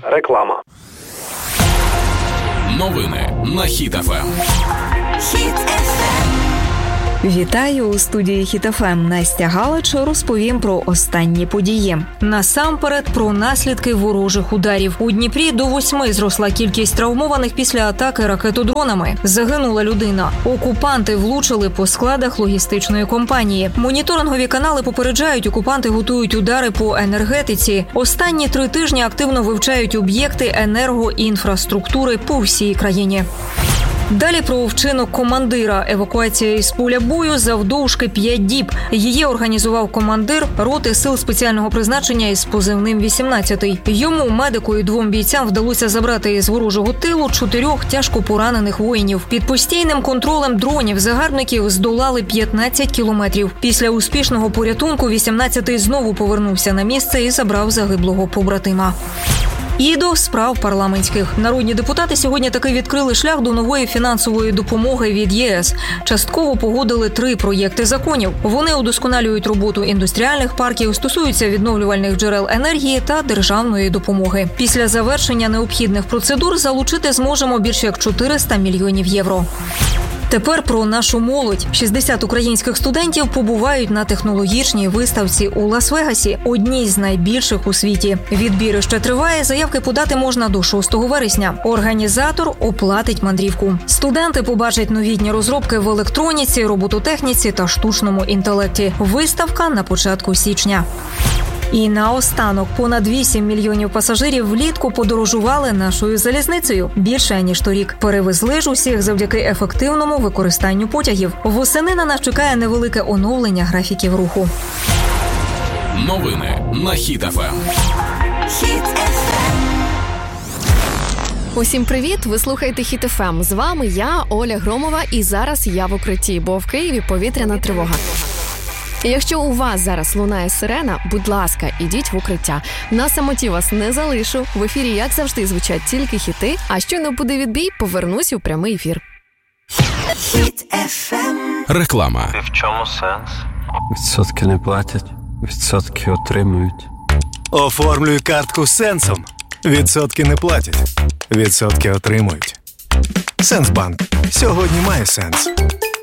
Реклама. Новини на Хіт ФМ. Вітаю у студії Хіт ФМ. Настя Галич розповім про останні події. Насамперед про наслідки ворожих ударів. У Дніпрі до 8 зросла кількість травмованих після атаки ракетодронами. Загинула людина. Окупанти влучили по складах логістичної компанії. Моніторингові канали попереджають, окупанти готують удари по енергетиці. Останні 3 тижні активно вивчають об'єкти енергоінфраструктури по всій країні. Далі про вчинок командира. Евакуація із поля бою завдовжки 5 діб. Її організував командир роти сил спеціального призначення із позивним 18-й. Йому, медику і 2 бійцям вдалося забрати із ворожого тилу 4 тяжко поранених воїнів. Під постійним контролем дронів загарбників здолали 15 кілометрів. Після успішного порятунку 18-й знову повернувся на місце і забрав загиблого побратима. І до справ парламентських. Народні депутати сьогодні таки відкрили шлях до нової фінансової допомоги від ЄС. Частково погодили 3 проєкти законів. Вони удосконалюють роботу індустріальних парків, стосуються відновлювальних джерел енергії та державної допомоги. Після завершення необхідних процедур залучити зможемо більше як 400 мільйонів євро. Тепер про нашу молодь. 60 українських студентів побувають на технологічній виставці у Лас-Вегасі, одній з найбільших у світі. Відбір ще триває, заявки подати можна до 6 вересня. Організатор оплатить мандрівку. Студенти побачать новітні розробки в електроніці, робототехніці та штучному інтелекті. Виставка на початку січня. І наостанок, понад 8 мільйонів пасажирів влітку подорожували нашою залізницею. Більше, ніж торік. Перевезли ж усіх завдяки ефективному використанню потягів. Восени на нас чекає невелике оновлення графіків руху. Новини на Хіт ФМ. Усім привіт! Ви слухаєте Хіт ФМ. З вами я, Оля Громова, і зараз я в укритті, бо в Києві повітряна тривога. І якщо у вас зараз лунає сирена, будь ласка, ідіть в укриття. На самоті вас не залишу. В ефірі, як завжди, звучать тільки хіти, а щойно буде відбій, повернусь у прямий ефір. Реклама. І в чому сенс? Відсотки не платять, відсотки отримують. Оформлюй картку Сенсом. Відсотки не платять, відсотки отримують. Сенсбанк. Сьогодні має сенс.